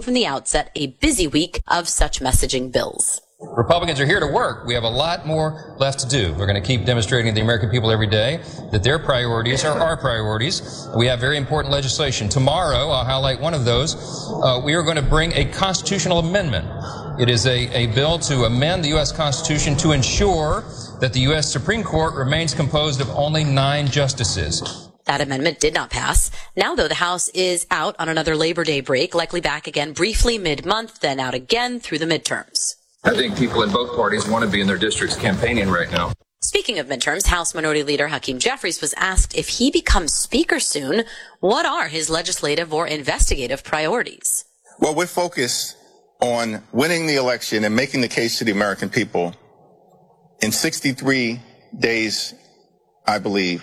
from the outset a busy week of such messaging bills. Republicans are here to work. We have a lot more left to do. We're going to keep demonstrating to the American people every day that their priorities are our priorities. We have very important legislation. Tomorrow, I'll highlight one of those. We are going to bring a constitutional amendment. It is a bill to amend the U.S. Constitution to ensure that the U.S. Supreme Court remains composed of only 9 justices. That amendment did not pass. Now, though, the House is out on another Labor Day break, likely back again briefly mid-month, then out again through the midterms. I think people in both parties want to be in their districts campaigning right now. Speaking of midterms, House Minority Leader Hakeem Jeffries was asked if he becomes Speaker soon, what are his legislative or investigative priorities? Well, we're focused on winning the election and making the case to the American people in 63 days, I believe,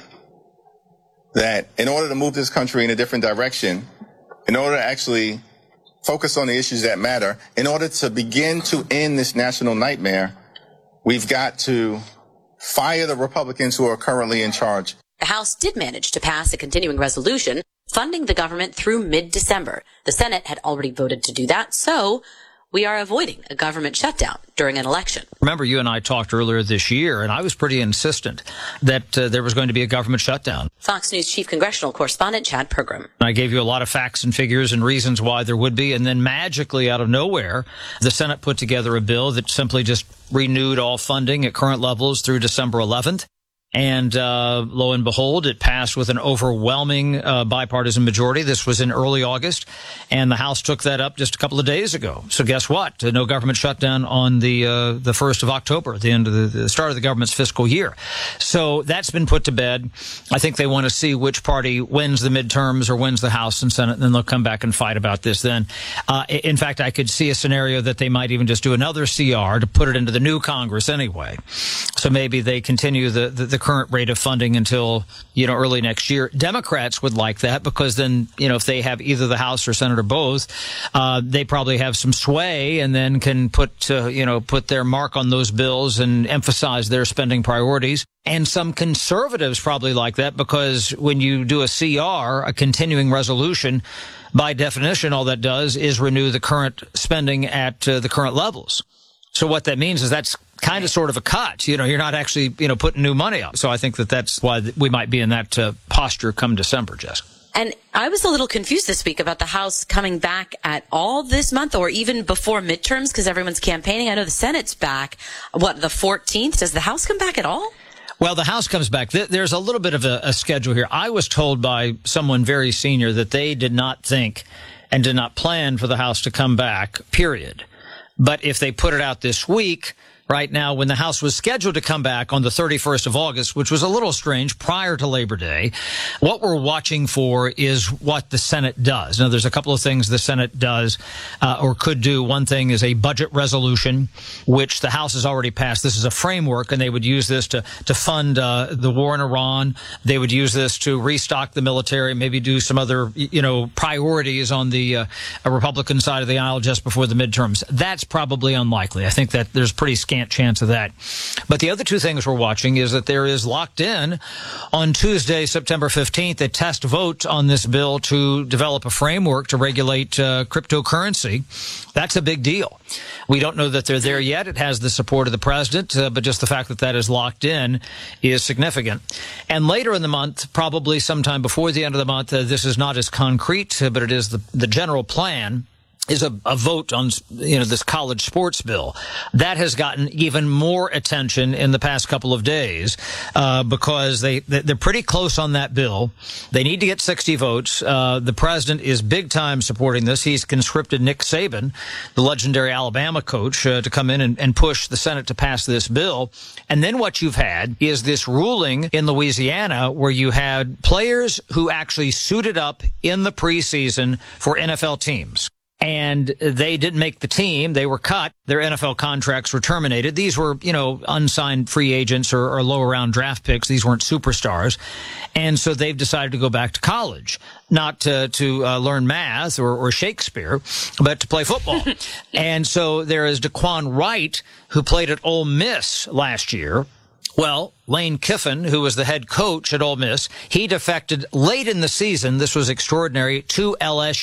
that in order to move this country in a different direction, in order to actually focus on the issues that matter, in order to begin to end this national nightmare, we've got to fire the Republicans who are currently in charge. The House did manage to pass a continuing resolution funding the government through mid-December. The Senate had already voted to do that, so we are avoiding a government shutdown during an election. Remember, you and I talked earlier this year, and I was pretty insistent that there was going to be a government shutdown. Fox News chief congressional correspondent Chad Pergram. I gave you a lot of facts and figures and reasons why there would be, and then magically out of nowhere, the Senate put together a bill that simply just renewed all funding at current levels through December 11th. And lo and behold, it passed with an overwhelming bipartisan majority. This was in early August, and the House took that up just a couple of days ago. So guess what? No government shutdown on the 1st of October, the end of the start of the government's fiscal year. So that's been put to bed. I think they want to see which party wins the midterms or wins the House and Senate, and then they'll come back and fight about this then. In fact, I could see a scenario that they might even just do another CR to put it into the new Congress anyway. So maybe they continue the current rate of funding until, early next year. Democrats would like that because then, if they have either the House or Senate or both, they probably have some sway and then can put their mark on those bills and emphasize their spending priorities. And some conservatives probably like that because when you do a CR, a continuing resolution, by definition, all that does is renew the current spending at the current levels. So what that means is that's kind of sort of a cut. You're not actually, putting new money up. So I think that's why we might be in that posture come December, Jessica. And I was a little confused this week about the House coming back at all this month or even before midterms because everyone's campaigning. I know the Senate's back, the 14th? Does the House come back at all? Well, the House comes back. There's a little bit of a schedule here. I was told by someone very senior that they did not think and did not plan for the House to come back, period. But if they put it out this week, right now, when the House was scheduled to come back on the 31st of August, which was a little strange prior to Labor Day, what we're watching for is what the Senate does. Now, there's a couple of things the Senate does or could do. One thing is a budget resolution, which the House has already passed. This is a framework, and they would use this to fund the war in Iran. They would use this to restock the military, maybe do some other, priorities on the Republican side of the aisle just before the midterms. That's probably unlikely. I think that there's pretty scant chance of that. But the other two things we're watching is that there is locked in on Tuesday, September 15th, a test vote on this bill to develop a framework to regulate cryptocurrency. That's a big deal. We don't know that they're there yet. It has the support of the president, but just the fact that that is locked in is significant. And later in the month, probably sometime before the end of the month, this is not as concrete, but it is the general plan, is a vote on, this college sports bill. That has gotten even more attention in the past couple of days, because they're pretty close on that bill. They need to get 60 votes. The president is big time supporting this. He's conscripted Nick Saban, the legendary Alabama coach, to come in and push the Senate to pass this bill. And then what you've had is this ruling in Louisiana where you had players who actually suited up in the preseason for NFL teams. And they didn't make the team. They were cut. Their NFL contracts were terminated. These were, unsigned free agents or lower round draft picks. These weren't superstars. And so they've decided to go back to college, not to learn math or Shakespeare, but to play football. And so there is Daquan Wright, who played at Ole Miss last year. Well, Lane Kiffin, who was the head coach at Ole Miss, he defected late in the season. This was extraordinary, to LSU.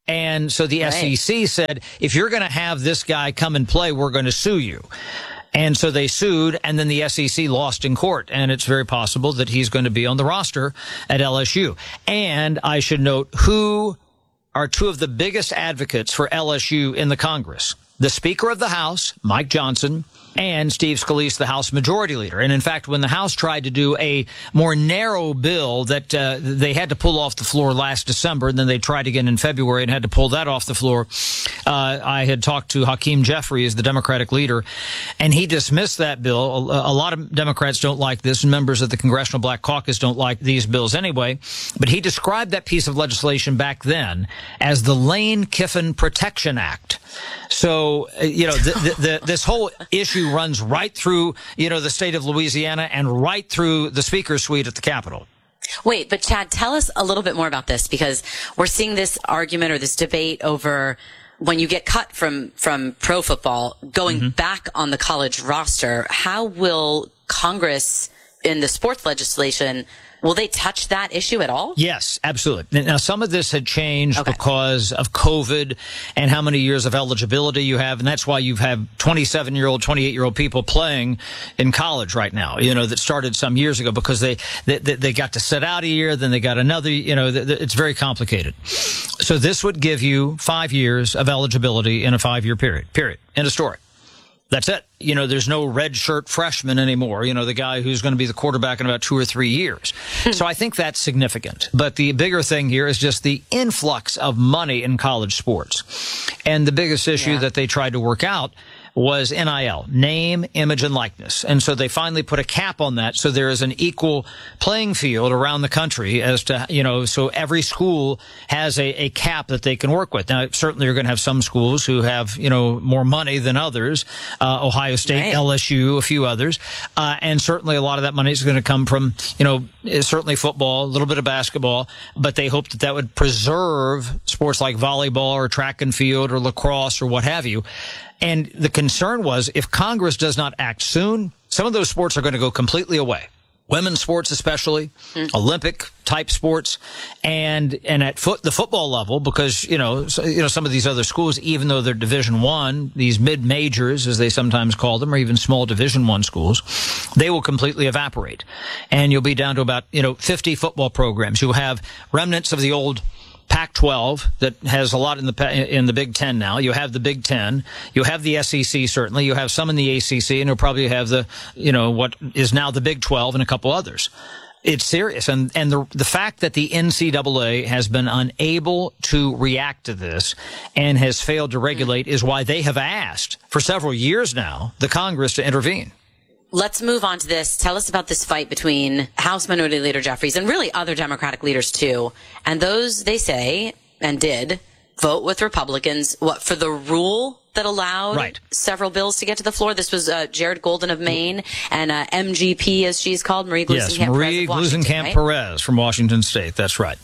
And so the SEC said, if you're going to have this guy come and play, we're going to sue you. And so they sued, and then the SEC lost in court. And it's very possible that he's going to be on the roster at LSU. And I should note who are two of the biggest advocates for LSU in the Congress. The Speaker of the House, Mike Johnson, and Steve Scalise, the House Majority Leader. And in fact, when the House tried to do a more narrow bill that they had to pull off the floor last December, and then they tried again in February and had to pull that off the floor, I had talked to Hakeem Jeffries, the Democratic leader, and he dismissed that bill. A lot of Democrats don't like this, and members of the Congressional Black Caucus don't like these bills anyway. But he described that piece of legislation back then as the Lane Kiffin Protection Act. So, this whole issue runs right through, the state of Louisiana and right through the Speaker's suite at the Capitol. Wait, but Chad, tell us a little bit more about this, because we're seeing this argument or this debate over when you get cut from pro football, going back on the college roster. How will Congress in the sports legislation, will they touch that issue at all? Yes, absolutely. Now, some of this had changed because of COVID and how many years of eligibility you have. And that's why you have 27-year-old, 28-year-old people playing in college right now, that started some years ago because they got to sit out a year, then they got another, it's very complicated. So this would give you 5 years of eligibility in a 5-year period. End of story. That's it. There's no red shirt freshman anymore, the guy who's going to be the quarterback in about 2 or 3 years. So I think that's significant. But the bigger thing here is just the influx of money in college sports. And the biggest issue that they tried to work out was NIL, name, image, and likeness. And so they finally put a cap on that, so there is an equal playing field around the country as to, so every school has a cap that they can work with. Now, certainly you're going to have some schools who have, more money than others, Ohio State, LSU, a few others. And certainly a lot of that money is going to come from, certainly football, a little bit of basketball, but they hope that would preserve sports like volleyball or track and field or lacrosse or what have you. And the concern was if Congress does not act soon, some of those sports are going to go completely away. Women's sports especially, Olympic type sports, and at the football level, because some of these other schools, even though they're Division I, these mid-majors as they sometimes call them, or even small Division I schools, they will completely evaporate, and you'll be down to about 50 football programs. You'll have remnants of the old Pac-12 that has a lot in the Big Ten now. You have the Big Ten. You have the SEC, certainly. You have some in the ACC, and you'll probably have what is now the Big 12 and a couple others. It's serious. And the fact that the NCAA has been unable to react to this and has failed to regulate is why they have asked for several years now the Congress to intervene. Let's move on to this. Tell us about this fight between House Minority Leader Jeffries and really other Democratic leaders too. And those, they say, and did, vote with Republicans, for the rule that allowed several bills to get to the floor. This was Jared Golden of Maine and MGP, as she's called, Marie Gluesenkamp Perez from Washington State. That's right.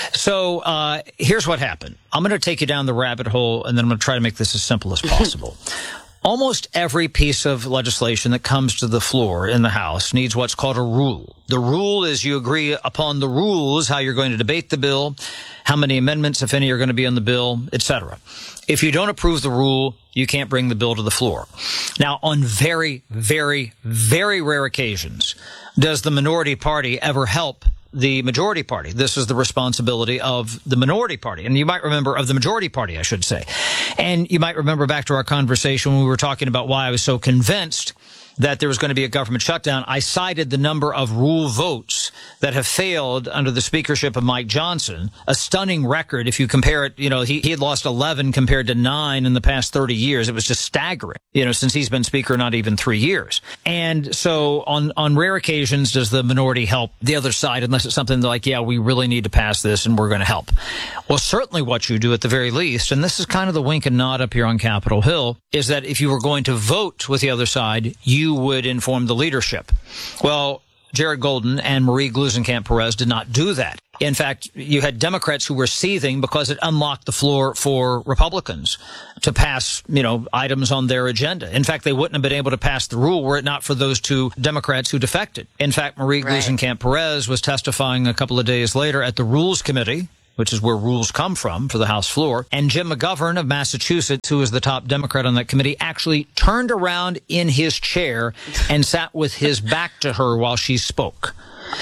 So here's what happened. I'm going to take you down the rabbit hole, and then I'm going to try to make this as simple as possible. Almost every piece of legislation that comes to the floor in the House needs what's called a rule. The rule is you agree upon the rules, how you're going to debate the bill, how many amendments, if any, are going to be on the bill, etc. If you don't approve the rule, you can't bring the bill to the floor. Now, on very, very, very rare occasions, does the minority party ever help the majority party? This is the responsibility of the minority party. And you might remember of the majority party, I should say. And you might remember back to our conversation when we were talking about why I was so convinced that there was going to be a government shutdown. I cited the number of rule votes that have failed under the speakership of Mike Johnson, a stunning record. If you compare it, he had lost 11 compared to 9 in the past 30 years. It was just staggering, since he's been speaker not even 3 years. And so on rare occasions, does the minority help the other side, unless it's something like, we really need to pass this and we're going to help. Well, certainly what you do at the very least, and this is kind of the wink and nod up here on Capitol Hill, is that if you were going to vote with the other side, you would inform the leadership. Well, Jared Golden and Marie Gluesenkamp Perez did not do that. In fact, you had Democrats who were seething because it unlocked the floor for Republicans to pass, items on their agenda. In fact, they wouldn't have been able to pass the rule were it not for those two Democrats who defected. In fact, Marie Gluesenkamp Perez was testifying a couple of days later at the Rules Committee which is where rules come from for the House floor. And Jim McGovern of Massachusetts, who is the top Democrat on that committee, actually turned around in his chair and sat with his back to her while she spoke.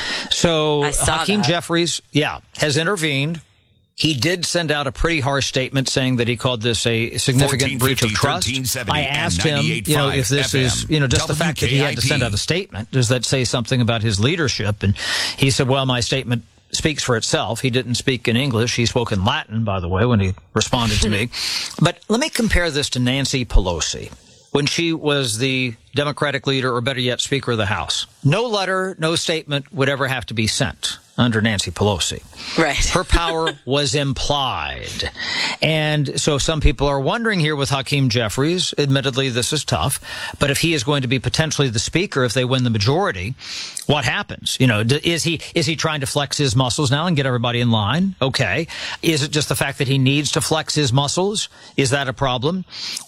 So Hakeem Jeffries, has intervened. He did send out a pretty harsh statement saying that he called this a significant breach of trust. I asked him, if this is, just the fact that he had to send out a statement, does that say something about his leadership? And he said, well, my statement speaks for itself. He didn't speak in English. He spoke in Latin, by the way, when he responded to me. But let me compare this to Nancy Pelosi when she was the Democratic leader, or better yet, Speaker of the House. No letter, no statement would ever have to be sent under Nancy Pelosi. Right. Her power was implied. And so some people are wondering here with Hakeem Jeffries, admittedly this is tough, but if he is going to be potentially the speaker if they win the majority, what happens? Is he trying to flex his muscles now and get everybody in line? Okay. Is it just the fact that he needs to flex his muscles? Is that a problem?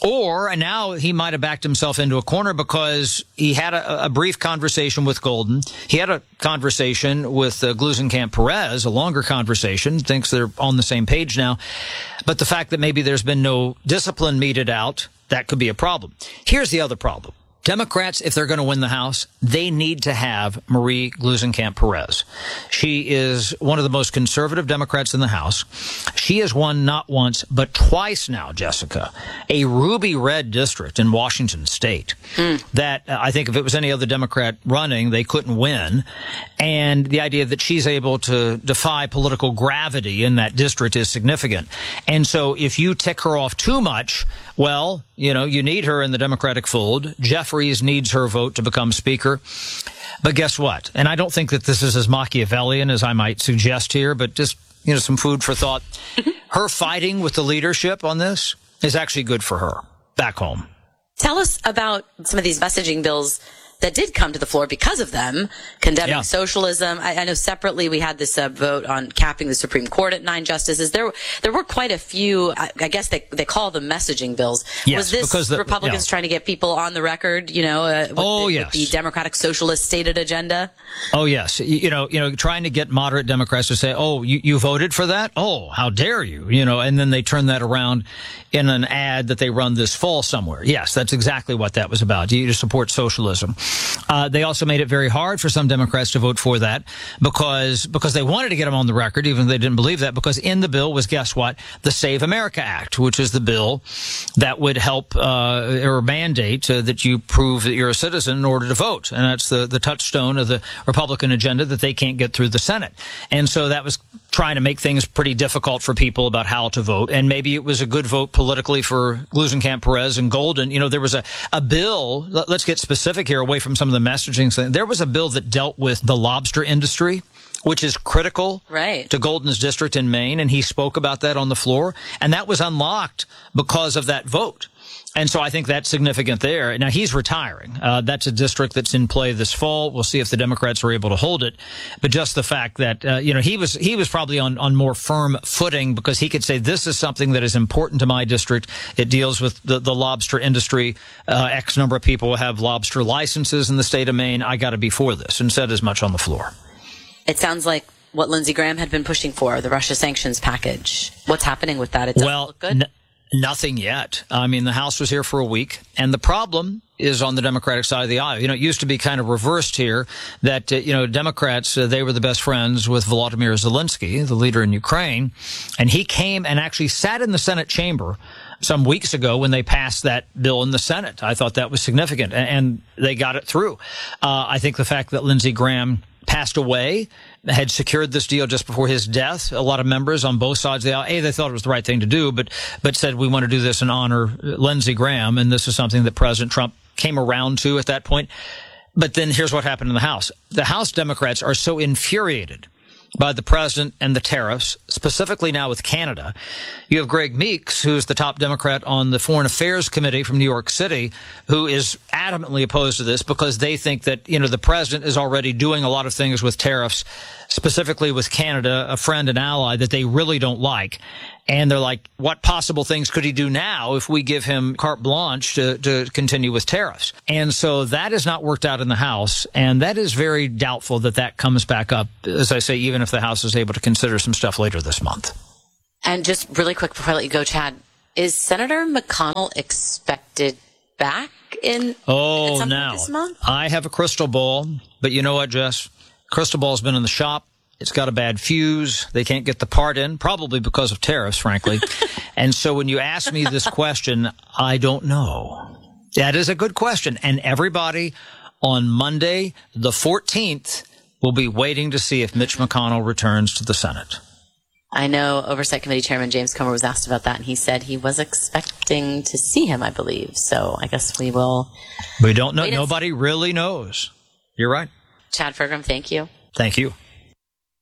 Or now he might have backed himself into a corner because he had a brief conversation with Golden. He had a conversation with Gluesenkamp-Perez, a longer conversation, thinks they're on the same page now. But the fact that maybe there's been no discipline meted out, that could be a problem. Here's the other problem. Democrats, if they're going to win the House, they need to have Marie Gluesenkamp-Perez. She is one of the most conservative Democrats in the House. She has won not once, but twice now, Jessica, a ruby red district in Washington State that I think if it was any other Democrat running, they couldn't win. And the idea that she's able to defy political gravity in that district is significant. And so if you tick her off too much, well, you need her in the Democratic fold. Jeffries needs her vote to become speaker. But guess what? And I don't think that this is as Machiavellian as I might suggest here, but just, some food for thought. Her fighting with the leadership on this is actually good for her back home. Tell us about some of these messaging bills that did come to the floor because of them, condemning socialism. I know separately we had this vote on capping the Supreme Court at 9 justices. There were quite a few, I guess they call them messaging bills. Yes, was this Republicans trying to get people on the record, with the Democratic Socialist stated agenda? Oh, yes. Trying to get moderate Democrats to say, oh, you voted for that? Oh, how dare you? And then they turn that around in an ad that they run this fall somewhere. Yes, that's exactly what that was about. You support socialism. They also made it very hard for some Democrats to vote for that because they wanted to get them on the record, even though they didn't believe that, because in the bill was, guess what? The Save America Act, which is the bill that would help or mandate that you prove that you're a citizen in order to vote. And that's the touchstone of the Republican agenda that they can't get through the Senate. And so that was trying to make things pretty difficult for people about how to vote. And maybe it was a good vote politically for Gluesenkamp-Perez and Golden. There was a bill, let's get specific here away from some of the messaging. There was a bill that dealt with the lobster industry, which is critical to Golden's district in Maine. And he spoke about that on the floor. And that was unlocked because of that vote. And so I think that's significant there. Now, he's retiring. That's a district that's in play this fall. We'll see if the Democrats are able to hold it. But just the fact that, he was probably on more firm footing because he could say, this is something that is important to my district. It deals with the lobster industry. X number of people will have lobster licenses in the state of Maine. I got to be for this, and said as much on the floor. It sounds like what Lindsey Graham had been pushing for, the Russia sanctions package. What's happening with that? It doesn't look good? Nothing yet. I mean, the House was here for a week, and the problem is on the Democratic side of the aisle. It used to be kind of reversed here that, Democrats, they were the best friends with Volodymyr Zelensky, the leader in Ukraine, and he came and actually sat in the Senate chamber some weeks ago when they passed that bill in the Senate. I thought that was significant, and they got it through. I think the fact that Lindsey Graham passed away, had secured this deal just before his death. A lot of members on both sides of the aisle, they thought it was the right thing to do, but said we want to do this in honor Lindsey Graham, and this is something that President Trump came around to at that point. But then here's what happened in the House. The House Democrats are so infuriated by the president and the tariffs, specifically now with Canada. You have Greg Meeks, who's the top Democrat on the Foreign Affairs Committee from New York City, who is adamantly opposed to this because they think that, the president is already doing a lot of things with tariffs, specifically with Canada, a friend and ally that they really don't like. And they're like, what possible things could he do now if we give him carte blanche to continue with tariffs? And so that has not worked out in the House, and that is very doubtful that comes back up, as I say, even if the House is able to consider some stuff later this month. And just really quick before I let you go, Chad, is Senator McConnell expected back in this month? I have a crystal ball, but you know what, Jess? Crystal ball's been in the shop. It's got a bad fuse. They can't get the part in, probably because of tariffs, frankly. And so when you ask me this question, I don't know. That is a good question. And everybody on Monday, the 14th, will be waiting to see if Mitch McConnell returns to the Senate. I know Oversight Committee Chairman James Comer was asked about that, and he said he was expecting to see him, I believe. So I guess we will. We don't know. Nobody really knows. You're right. Chad Fergrim, thank you. Thank you.